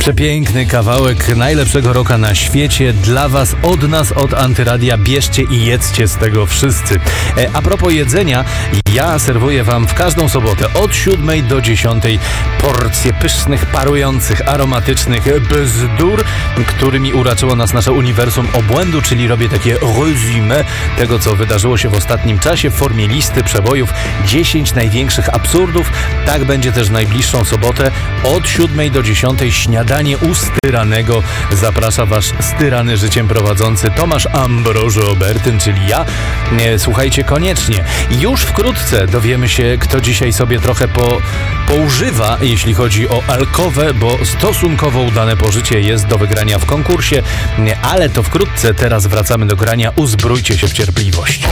Przepiękny kawałek najlepszego rocka na świecie dla was, od nas, od Antyradia. Bierzcie i jedzcie z tego wszyscy. A propos jedzenia, ja serwuję wam w każdą sobotę od 7 do 10 porcje pysznych, parujących, aromatycznych bzdur, którymi uraczyło nas nasze uniwersum obłędu, czyli robię takie résumé tego, co wydarzyło się w ostatnim czasie w formie listy przebojów 10 największych absurdów. Tak będzie też w najbliższą sobotę od 7 do 10 śniadanie u styranego. Zaprasza was styrany życiem prowadzący Tomasz Ambrożo Obertyn, czyli ja. Słuchajcie koniecznie. Już wkrótce dowiemy się, kto dzisiaj sobie trochę poużywa, jeśli chodzi o alkowę, bo stosunkowo udane pożycie jest do wygrania w konkursie, ale to wkrótce. Teraz wracamy do grania. Uzbrójcie się w cierpliwość.